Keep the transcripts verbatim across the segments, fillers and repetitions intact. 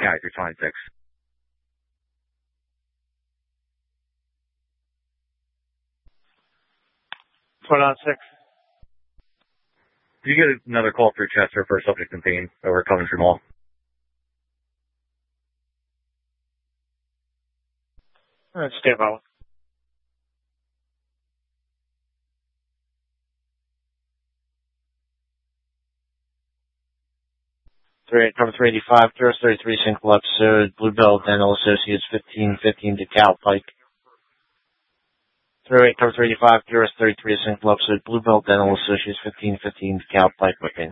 Yeah, three twenty-six. Put on six. Did you get another call through Chester for subject and pain over Coventry Mall? Let's stay about. three eight, cover three eighty-five, Cures thirty-three, single episode, Bluebell Dental Associates fifteen fifteen DeKalb Pike. three eight, cover three eighty-five, Cures thirty-three, single episode, Bluebell Dental Associates fifteen fifteen DeKalb Pike whipping.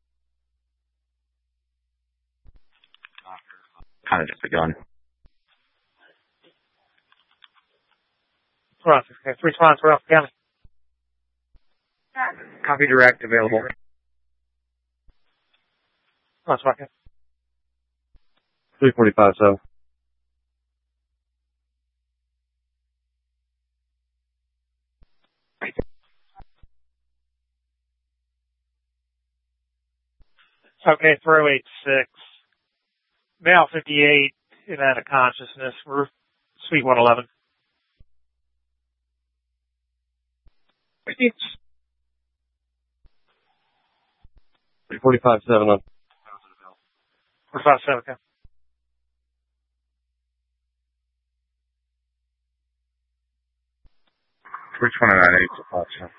Kind of just begun. Okay, three response, we're off county. Copy direct available. Let's walk in. three forty-five, so. Okay, three oh eight six. Male fifty-eight, in out of consciousness. We're suite one eleven. three forty-five, seven on. Four five seven, okay. three twenty-nine, eight to five.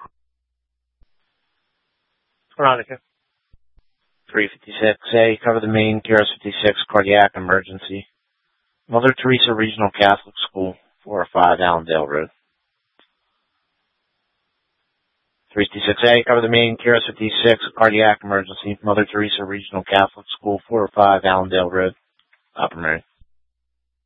Veronica. three fifty-six A, cover the main, Cures fifty-six, cardiac emergency. Mother Teresa Regional Catholic School, four oh five Allendale Road. three fifty-six A, cover the main, Cures fifty-six, cardiac emergency. Mother Teresa Regional Catholic School, four oh five Allendale Road. Upper Mary.